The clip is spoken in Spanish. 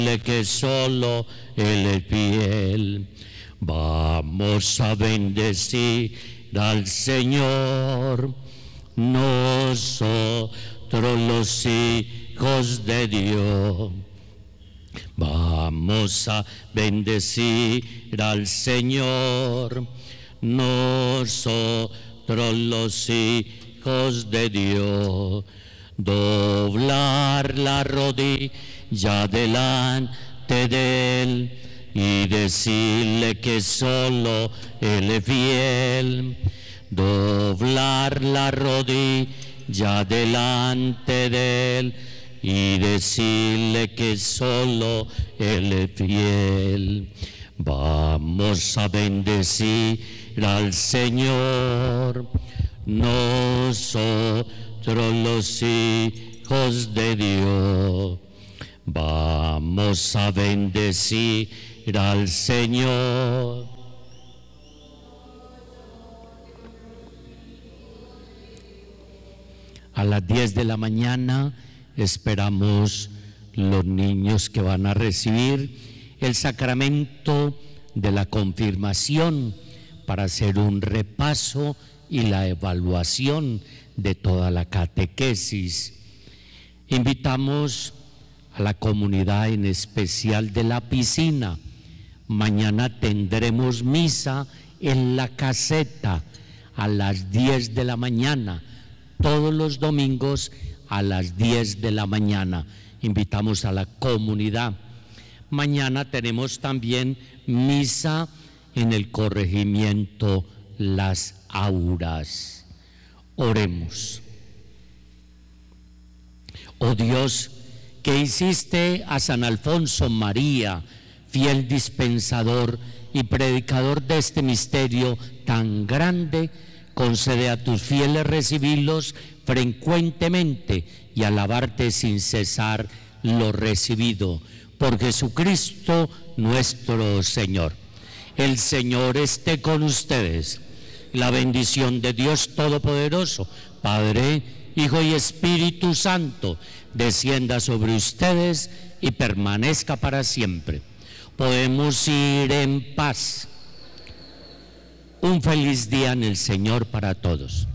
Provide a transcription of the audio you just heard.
que solo Él es fiel. Vamos a bendecir al Señor, nosotros los hijos de Dios. Vamos a bendecir al Señor, nosotros los hijos de Dios. Doblar la rodilla delante de Él y decirle que solo Él es fiel. Doblar la rodilla delante de Él y decirle que solo Él es fiel. Vamos a bendecir al Señor, nosotros los hijos de Dios. Vamos a bendecir al Señor. A las 10 de la mañana esperamos los niños que van a recibir el sacramento de la confirmación para hacer un repaso y la evaluación de toda la catequesis. Invitamos a la comunidad, en especial de la piscina. Mañana tendremos misa en la caseta a las 10 de la mañana, todos los domingos a las 10 de la mañana. Invitamos a la comunidad. Mañana tenemos también misa en el corregimiento Las Auras. Oremos. Oh Dios, que hiciste a San Alfonso María, fiel dispensador y predicador de este misterio tan grande, concede a tus fieles recibirlos frecuentemente y alabarte sin cesar lo recibido. Por Jesucristo nuestro Señor. El Señor esté con ustedes. La bendición de Dios Todopoderoso, Padre, Hijo y Espíritu Santo, descienda sobre ustedes y permanezca para siempre. Podemos ir en paz. Un feliz día en el Señor para todos.